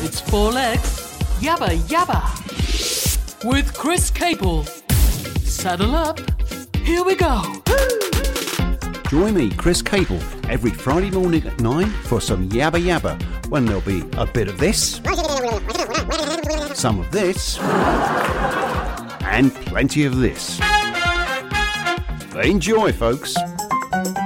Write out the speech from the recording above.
It's Four Legs, Yabba Yabba, with Chris Capel. Saddle up, here we go. Join me, Chris Capel, every Friday morning at 9 for some Yabba Yabba, when there'll be a bit of this, some of this, and plenty of this. Enjoy, folks.